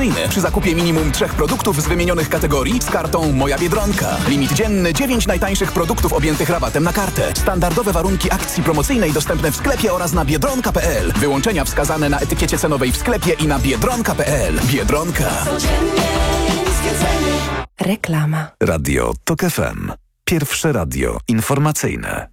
Przy zakupie minimum 3 produktów z wymienionych kategorii z kartą Moja Biedronka. Limit dzienny 9 najtańszych produktów objętych rabatem na kartę. Standardowe warunki akcji promocyjnej dostępne w sklepie oraz na biedronka.pl. Wyłączenia wskazane na etykiecie cenowej w sklepie i na biedronka.pl. Biedronka. Reklama. Radio TOK FM. Pierwsze radio informacyjne.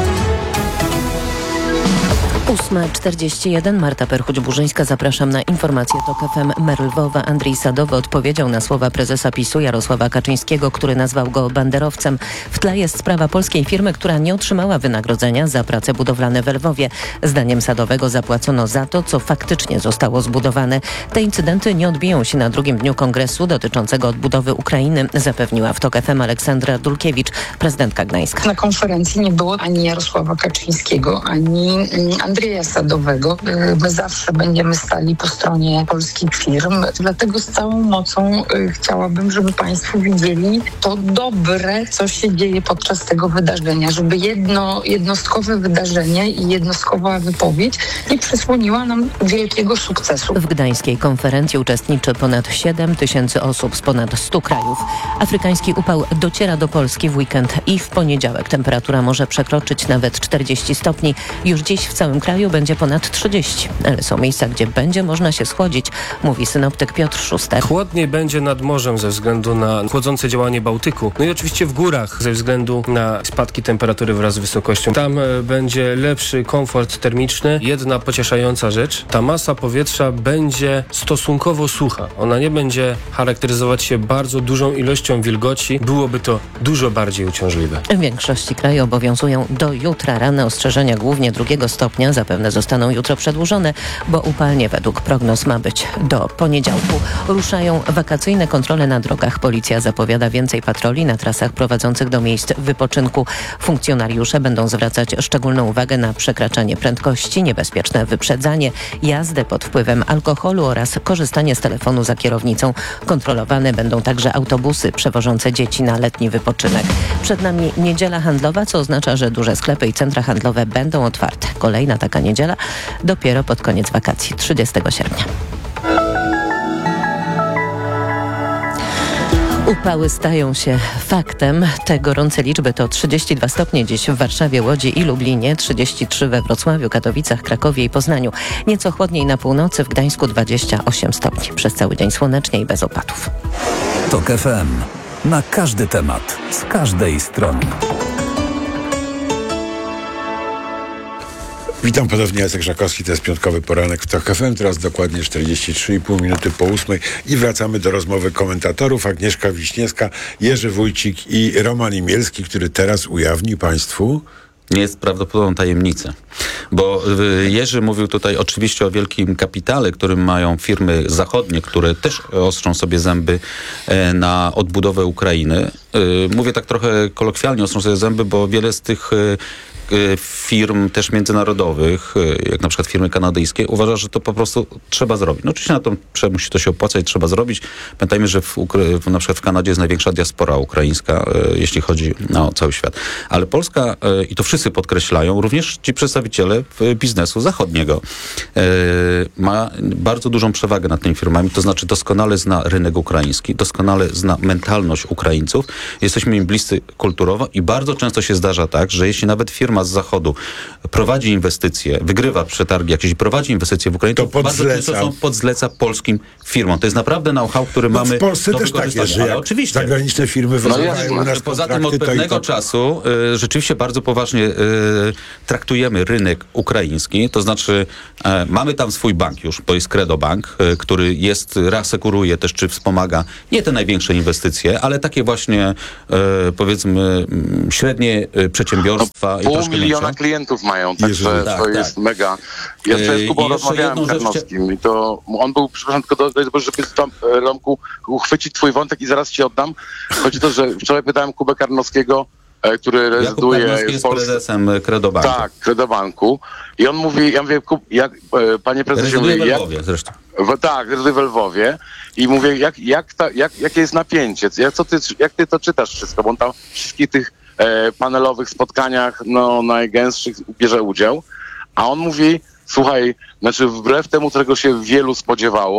8:41. Marta Perchuć-Burzyńska. Zapraszam na informację TOK FM. Mer Lwowa Andrzej Sadowy odpowiedział na słowa prezesa PiS-u Jarosława Kaczyńskiego, który nazwał go banderowcem. W tle jest sprawa polskiej firmy, która nie otrzymała wynagrodzenia za prace budowlane w Lwowie. Zdaniem Sadowego zapłacono za to, co faktycznie zostało zbudowane. Te incydenty nie odbiją się na drugim dniu kongresu dotyczącego odbudowy Ukrainy, zapewniła w TOK FM Aleksandra Dulkiewicz, prezydentka Gdańska. Na konferencji nie było ani Jarosława Kaczyńskiego, ani Andrzeja Sadowego. My zawsze będziemy stali po stronie polskich firm, dlatego z całą mocą chciałabym, żeby Państwo widzieli to dobre, co się dzieje podczas tego wydarzenia, żeby jednostkowe wydarzenie i jednostkowa wypowiedź nie przysłoniła nam wielkiego sukcesu. W gdańskiej konferencji uczestniczy ponad 7 000 osób z ponad 100 krajów. Afrykański upał dociera do Polski w weekend i w poniedziałek temperatura może przekroczyć nawet 40 stopni. Już dziś w całym kraju będzie ponad 30, ale są miejsca, gdzie będzie można się schłodzić, mówi synoptyk Piotr Szuster. Chłodniej będzie nad morzem ze względu na chłodzące działanie Bałtyku. No i oczywiście w górach ze względu na spadki temperatury wraz z wysokością. Tam będzie lepszy komfort termiczny. Jedna pocieszająca rzecz, ta masa powietrza będzie stosunkowo sucha. Ona nie będzie charakteryzować się bardzo dużą ilością wilgoci. Byłoby to dużo bardziej uciążliwe. W większości kraju obowiązują do jutra rano ostrzeżenia głównie 2 stopnia. Zapewne zostaną jutro przedłużone, bo upalnie według prognoz ma być do poniedziałku. Ruszają wakacyjne kontrole na drogach. Policja zapowiada więcej patroli na trasach prowadzących do miejsc wypoczynku. Funkcjonariusze będą zwracać szczególną uwagę na przekraczanie prędkości, niebezpieczne wyprzedzanie, jazdę pod wpływem alkoholu oraz korzystanie z telefonu za kierownicą. Kontrolowane będą także autobusy przewożące dzieci na letni wypoczynek. Przed nami niedziela handlowa, co oznacza, że duże sklepy i centra handlowe będą otwarte. Kolejna taka niedziela dopiero pod koniec wakacji, 30 sierpnia. Upały stają się faktem. Te gorące liczby to 32 stopnie dziś w Warszawie, Łodzi i Lublinie, 33 we Wrocławiu, Katowicach, Krakowie i Poznaniu. Nieco chłodniej na północy, w Gdańsku 28 stopni. Przez cały dzień słonecznie i bez opadów. TOK FM. Na każdy temat, z każdej strony. Witam ponownie, Jacek Żakowski, to jest piątkowy poranek w TOK FM, teraz dokładnie 43,5 minuty po 8 i wracamy do rozmowy komentatorów. Agnieszka Wiśniewska, Jerzy Wójcik i Roman Imielski, który teraz ujawni Państwu nie jest prawdopodobną tajemnicą, bo Jerzy mówił tutaj oczywiście o wielkim kapitale, którym mają firmy zachodnie, które też ostrzą sobie zęby na odbudowę Ukrainy. Mówię tak trochę kolokwialnie, ostrzą sobie zęby, bo wiele z tych firm też międzynarodowych, jak na przykład firmy kanadyjskie, uważa, że to po prostu trzeba zrobić. No oczywiście na to musi to się opłacać, trzeba zrobić. Pamiętajmy, że na przykład w Kanadzie jest największa diaspora ukraińska, jeśli chodzi o cały świat. Ale Polska, i to wszyscy podkreślają, również ci przedstawiciele biznesu zachodniego, ma bardzo dużą przewagę nad tymi firmami, to znaczy doskonale zna rynek ukraiński, doskonale zna mentalność Ukraińców. Jesteśmy im bliscy kulturowo i bardzo często się zdarza tak, że jeśli nawet firma z zachodu prowadzi inwestycje, wygrywa przetargi jakieś i prowadzi inwestycje w Ukrainie, to bardzo często są podzleca polskim firmom. To jest naprawdę know-how, który mamy w Polsce do też tak jest, że jak oczywiście zagraniczne firmy wyzywają u nas poza tym od pewnego czasu rzeczywiście bardzo poważnie traktujemy rynek ukraiński, to znaczy mamy tam swój bank już, to jest Credo Bank, który reasekuruje też, czy wspomaga nie te największe inwestycje, ale takie właśnie powiedzmy średnie przedsiębiorstwa. 500 000 klientów mają, także to jest mega. Ja wczoraj z Kubą rozmawiałem z Karnowskim i to on był, przepraszam, tylko żeby tam, Romku, uchwycić twój wątek i zaraz ci oddam. Chodzi o to, że wczoraj pytałem Kubę Karnowskiego, który rezyduje w Polsce. Prezesem Credo Banku. Tak, Credo Banku. I on mówi, ja mówię, panie prezesie, rezyduje w Lwowie zresztą. Tak, rezyduje w Lwowie. I mówię, jakie jest napięcie? Jak ty to czytasz wszystko? Bo on tam wszystkich tych panelowych spotkaniach najgęstszych bierze udział. A on mówi, słuchaj, znaczy wbrew temu, czego się wielu spodziewało,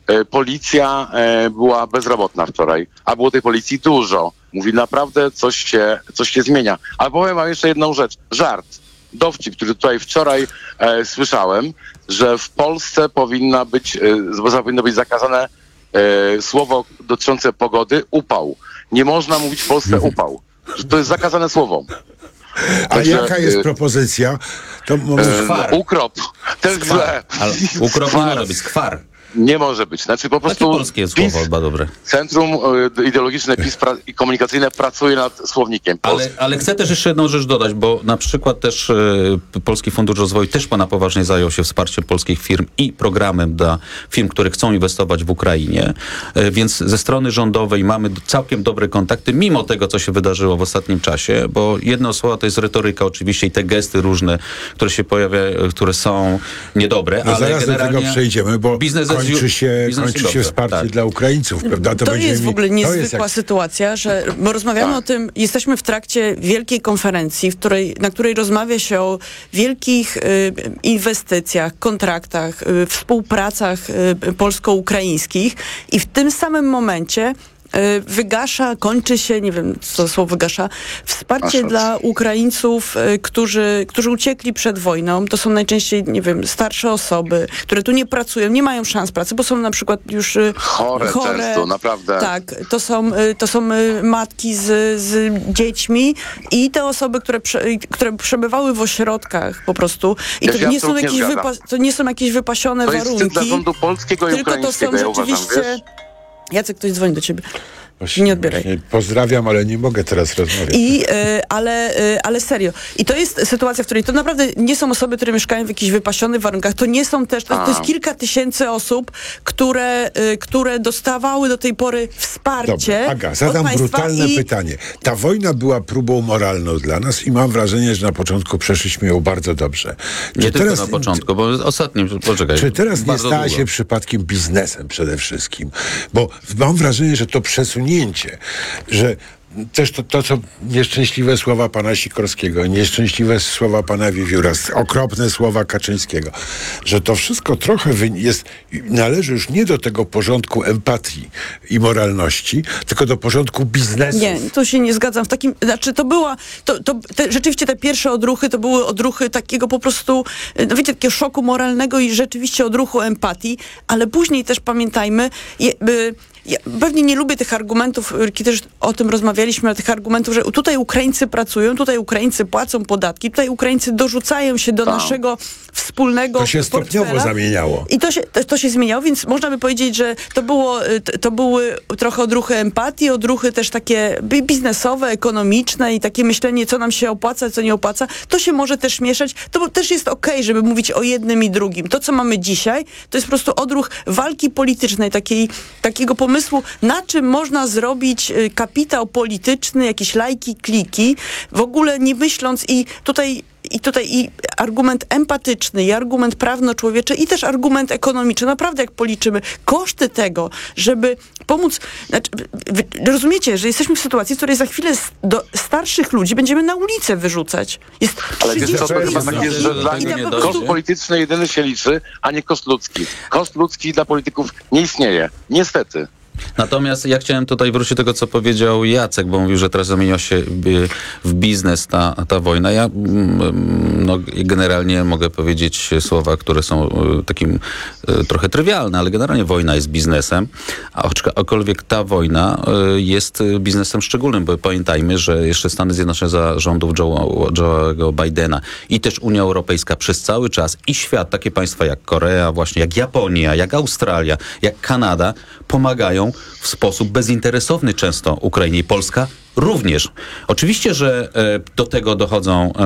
policja była bezrobotna wczoraj, a było tej policji dużo. Mówi, naprawdę coś się zmienia. Ale powiem wam jeszcze jedną rzecz. Żart. Dowcip, który tutaj wczoraj słyszałem, że w Polsce powinno być zakazane słowo dotyczące pogody upał. Nie można mówić w Polsce upał. Że to jest zakazane słowo. A jaka jest propozycja? To ukrop. Też źle. Ale ukrop nie może być, skwar. Nie może być. Znaczy po prostu takie polskie słowo, chyba dobre. Centrum Ideologiczne PiS i Komunikacyjne pracuje nad słownikiem. Ale chcę też jeszcze jedną rzecz dodać, bo na przykład też Polski Fundusz Rozwoju też na poważnie zajął się wsparciem polskich firm i programem dla firm, które chcą inwestować w Ukrainie. Więc ze strony rządowej mamy całkiem dobre kontakty, mimo tego, co się wydarzyło w ostatnim czasie, bo jedno słowo to jest retoryka oczywiście i te gesty różne, które się pojawiają, które są niedobre, ale zaraz generalnie do tego przejdziemy, bo kończy się wsparcie dla Ukraińców, prawda? To jest w ogóle niezwykła sytuacja, że bo rozmawiamy o tym, jesteśmy w trakcie wielkiej konferencji, na której rozmawia się o wielkich inwestycjach, kontraktach, współpracach polsko-ukraińskich i w tym samym momencie kończy się, nie wiem co słowo wygasza, wsparcie dla Ukraińców, którzy uciekli przed wojną. To są najczęściej, nie wiem, starsze osoby, które tu nie pracują, nie mają szans pracy, bo są na przykład już chore często, naprawdę. Tak, to są matki z dziećmi i te osoby, które przebywały w ośrodkach po prostu. I to nie są jakieś wypasione warunki. To jest dla rządu polskiego i tylko ukraińskiego, to są rzeczywiście... Jacek, ktoś dzwoni do ciebie. Nie odbieraj. Pozdrawiam, ale nie mogę teraz rozmawiać. Ale serio. I to jest sytuacja, w której to naprawdę nie są osoby, które mieszkają w jakichś wypasionych warunkach. To nie są też, to jest kilka tysięcy osób, które dostawały do tej pory wsparcie. Dobra, Aga, zadam brutalne pytanie. Ta wojna była próbą moralną dla nas i mam wrażenie, że na początku przeszliśmy ją bardzo dobrze. Nie tylko na początku, bo ostatnim, poczekaj. Czy teraz nie stała się przypadkiem biznesem przede wszystkim? Bo mam wrażenie, że to przesunięcie, że też to, co nieszczęśliwe słowa pana Sikorskiego, nieszczęśliwe słowa pana Wiewióra, okropne słowa Kaczyńskiego, że to wszystko trochę należy już nie do tego porządku empatii i moralności, tylko do porządku biznesu. Nie, tu się nie zgadzam. Rzeczywiście te pierwsze odruchy to były odruchy takiego po prostu, no wiecie, takiego szoku moralnego i rzeczywiście odruchu empatii, ale później też pamiętajmy, ja pewnie nie lubię tych argumentów, kiedy też o tym rozmawialiśmy, ale tych argumentów, że tutaj Ukraińcy pracują, tutaj Ukraińcy płacą podatki, tutaj Ukraińcy dorzucają się do naszego wspólnego To się stopniowo zamieniało. I to się zmieniało, więc można by powiedzieć, że to były trochę odruchy empatii, odruchy też takie biznesowe, ekonomiczne i takie myślenie, co nam się opłaca, co nie opłaca. To się może też mieszać. To też jest okej, żeby mówić o jednym i drugim. To, co mamy dzisiaj, to jest po prostu odruch walki politycznej, takiego pomysłu, na czym można zrobić kapitał polityczny, jakieś lajki, kliki, w ogóle nie myśląc i tutaj i argument empatyczny, i argument prawno-człowieczy, i też argument ekonomiczny. Naprawdę, jak policzymy koszty tego, żeby pomóc... rozumiecie, że jesteśmy w sytuacji, w której za chwilę do starszych ludzi będziemy na ulicę wyrzucać. Ale wiesz co, to chyba tak jest, że dla mnie koszt polityczny jedyny się liczy, a nie koszt ludzki. Koszt ludzki dla polityków nie istnieje. Niestety. Natomiast ja chciałem tutaj wrócić do tego, co powiedział Jacek, bo mówił, że teraz zamieniła się w biznes ta wojna. Ja generalnie mogę powiedzieć słowa, które są takim trochę trywialne, ale generalnie wojna jest biznesem, aczkolwiek ta wojna jest biznesem szczególnym, bo pamiętajmy, że jeszcze Stany Zjednoczone za rządów Joe'ego Bidena i też Unia Europejska przez cały czas i świat, takie państwa jak Korea, właśnie jak Japonia, jak Australia, jak Kanada, pomagają w sposób bezinteresowny często Ukrainie i Polska również. Oczywiście, że do tego dochodzą